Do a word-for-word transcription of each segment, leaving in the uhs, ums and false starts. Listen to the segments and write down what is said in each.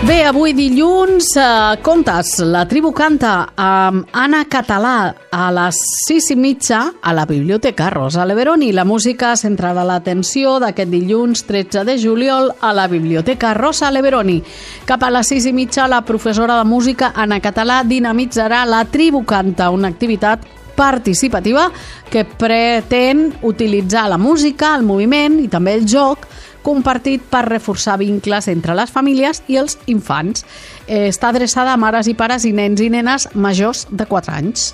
Bé, avui dilluns, eh, contes, la tribu canta amb Anna Català a les sis i mitja a la Biblioteca Rosa Leveroni. La música centrarà l'atenció d'aquest dilluns tretze de juliol a la Biblioteca Rosa Leveroni. Cap a les sis i mitja, la professora de música Anna Català dinamitzarà la tribu canta, una activitat participativa que pretén utilitzar la música, el moviment i també el joc compartit per reforçar vincles entre les famílies i els infants. Eh, està adreçada a mares i pares i nens i nenes majors de quatre anys.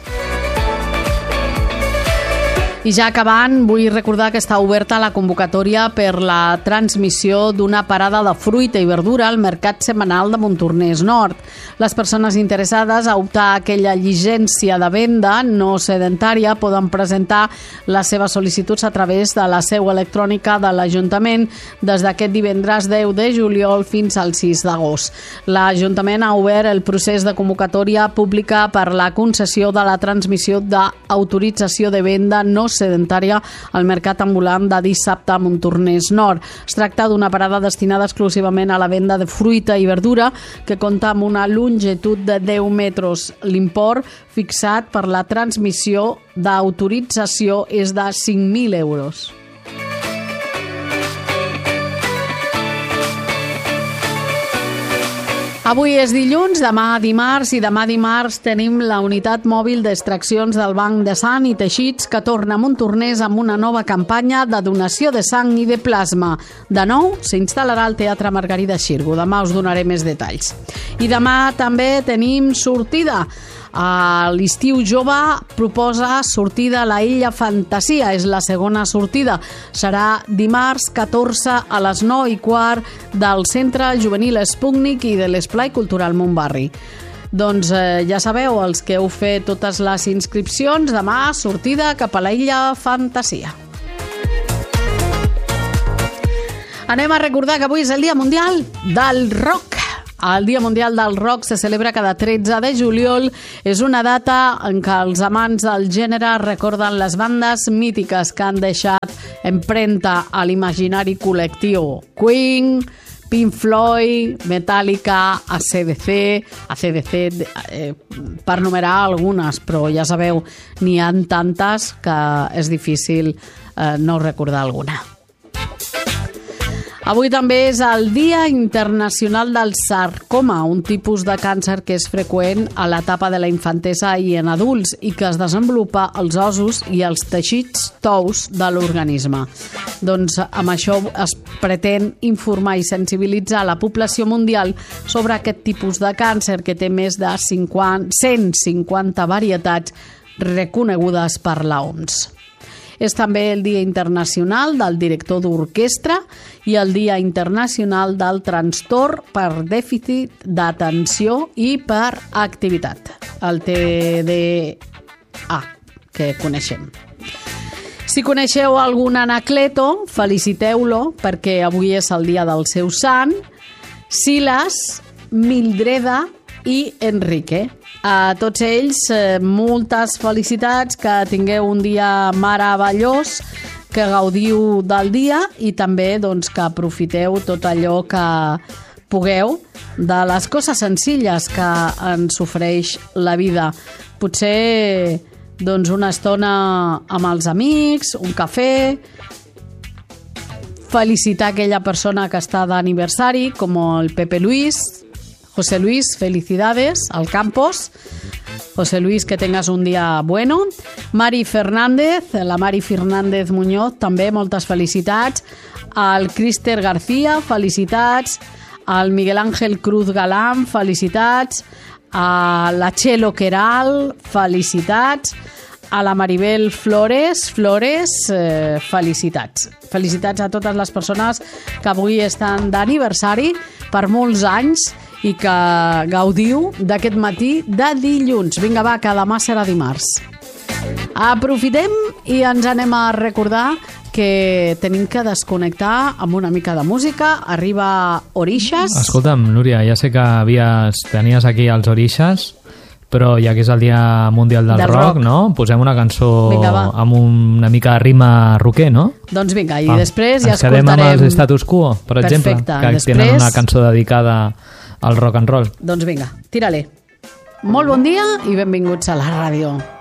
I ja acabant, vull recordar que està oberta la convocatòria per la transmissió d'una parada de fruita i verdura al Mercat Setmanal de Montornès Nord. Les persones interessades a optar a aquella llicència de venda no sedentària poden presentar les seves sol·licituds a través de la seu electrònica de l'Ajuntament des d'aquest divendres deu de juliol fins al sis d'agost. L'Ajuntament ha obert el procés de convocatòria pública per la concessió de la transmissió d'autorització de venda no sedentària al mercat ambulant de dissabte a Montornès Nord. Es tracta d'una parada destinada exclusivament a la venda de fruita i verdura que compta amb una longitud de deu metres. L'import fixat per la transmissió d'autorització és de cinc mil euros. Avui és dilluns, demà dimarts i demà dimarts tenim la unitat mòbil d'extraccions del Banc de Sang i Teixits que torna a Montornès amb una nova campanya de donació de sang i de plasma. De nou, s'instal·larà al Teatre Margarida Xirgu. Demà us donaré més detalls. I demà també tenim sortida. A l'Estiu Jove proposa sortida a la Illa Fantasia, és la segona sortida. Serà dimarts catorze a les nou i quart del Centre Juvenil Espúgnic i de l'Esplai Cultural Montbarri. Doncs eh, ja sabeu, els que heu fet totes les inscripcions, demà sortida cap a la Illa Fantasia. Anem a recordar que avui és el Dia Mundial del Rock. El Dia Mundial del Rock se celebra cada tretze de juliol. És una data en què els amants del gènere recorden les bandes mítiques que han deixat empremta a l'imaginari col·lectiu. Queen, Pink Floyd, Metallica, A C D C, A C D C eh, per numerar algunes, però ja sabeu, n'hi ha tantes que és difícil eh, no recordar alguna. Avui també és el Dia Internacional del Sarcoma, un tipus de càncer que és freqüent a l'etapa de la infantesa i en adults i que es desenvolupa als ossos i als teixits tous de l'organisme. Doncs amb això es pretén informar i sensibilitzar la població mundial sobre aquest tipus de càncer que té més de cent cinquanta varietats reconegudes per l'O M S. És també el Dia Internacional del Director d'Orquestra i el Dia Internacional del Trastorn per Dèficit d'Atenció i per Activitat, el T D A, que coneixem. Si coneixeu algun Anacleto, feliciteu-lo perquè avui és el dia del seu sant, Silas, Mildreda i Enrique. A tots ells, eh, moltes felicitats, que tingueu un dia meravellós, que gaudiu del dia i també doncs, que aprofiteu tot allò que pugueu de les coses senzilles que ens ofereix la vida. Potser doncs, una estona amb els amics, un cafè, felicitar aquella persona que està d'aniversari, com el Pepe Luis, José Luis, felicidades al Campos. José Luis, que tengas un día bueno. Mari Fernández, la Mari Fernández Muñoz, també moltes felicitats. Al Crister García, felicitats. Al Miguel Ángel Cruz Galán, felicitats. A la Chelo Queral, felicitats. A la Maribel Flores, Flores, eh, felicitats. Felicitats a totes les persones que avui estan d'aniversari per molts anys i que gaudiu d'aquest matí de dilluns. Vinga, va, que demà serà dimarts. Aprofitem i ens anem a recordar que tenim que desconnectar amb una mica de música. Arriba Orixes. Escolta'm, Núria, ja sé que havies, tenies aquí els Orixes, però ja que és el Dia Mundial del, del rock, rock, no? Posem una cançó vinga, amb una mica de rima rocker, no? Doncs vinga, i va. Després ja escoltarem... Ens quedem amb els Status Quo, per Perfecte. exemple, que després... tenen una cançó dedicada el rock and roll. Doncs vinga, tira-li. Molt bon dia i benvinguts a la ràdio.